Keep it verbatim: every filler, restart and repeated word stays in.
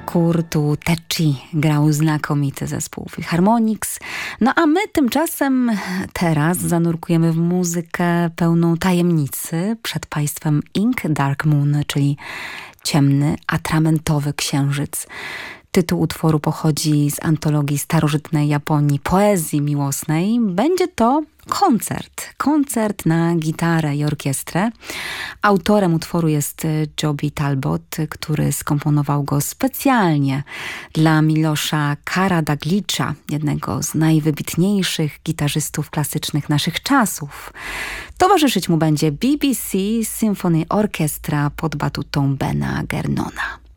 Kurtu Teci grał znakomity zespół Philharmonics. No a my tymczasem teraz zanurkujemy w muzykę pełną tajemnicy. Przed państwem Ink Dark Moon, czyli ciemny, atramentowy księżyc. Tytuł utworu pochodzi z antologii starożytnej Japonii poezji miłosnej. Będzie to koncert. Koncert na gitarę i orkiestrę. Autorem utworu jest Joby Talbot, który skomponował go specjalnie dla Milosza Karadaglicza, jednego z najwybitniejszych gitarzystów klasycznych naszych czasów. Towarzyszyć mu będzie B B C Symphony Orchestra pod batutą Bena Gernona.